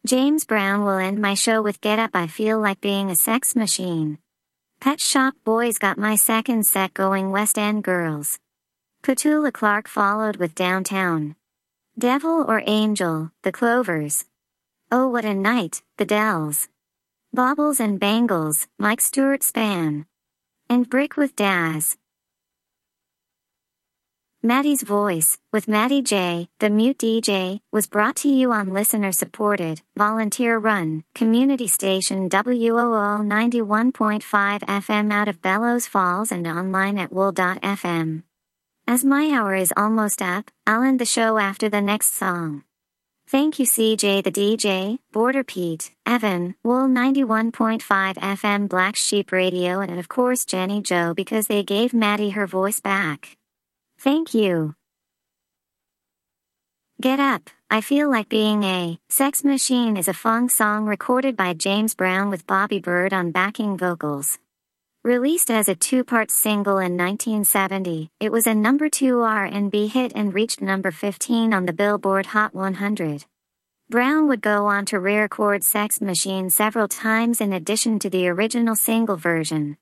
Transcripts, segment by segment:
James Brown will end my show with Get Up, I Feel Like Being a Sex Machine. Pet Shop Boys got my second set going, West End Girls. Petula Clark followed with Downtown. Devil or Angel, The Clovers. Oh What a Night, The Dells. Baubles and Bangles, Mike Stewart Span. And Brick with Daz. Maddie's Voice, with Maddie J, the Mute DJ, was brought to you on listener-supported, volunteer-run, community station WOO 91.5 FM out of Bellows Falls and online at wool.fm. As my hour is almost up, I'll end the show after the next song. Thank you CJ the DJ, Border Pete, Evan, Wool 91.5 FM Black Sheep Radio and of course Jenny Joe because they gave Maddie her voice back. Thank you. Get Up, I Feel Like Being a Sex Machine is a funk song recorded by James Brown with Bobby Bird on backing vocals. Released as a two-part single in 1970, it was a number 2 R&B hit and reached number 15 on the Billboard Hot 100. Brown would go on to re-record Sex Machine several times in addition to the original single version.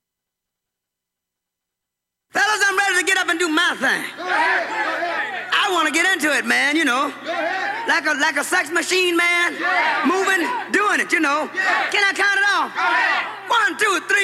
Fellas, I'm ready to get up and do my thing. Go ahead, go ahead. I want to get into it, man, you know. Like a sex machine, man. Moving, doing it, you know. Can I count it off? 1, 2, 3.